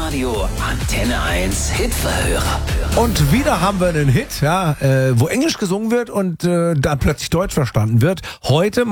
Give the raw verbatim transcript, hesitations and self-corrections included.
Live-Radio Antenne eins Hitverhörer. Und wieder haben wir einen Hit, ja, äh, wo Englisch gesungen wird und äh, da plötzlich Deutsch verstanden wird. Heute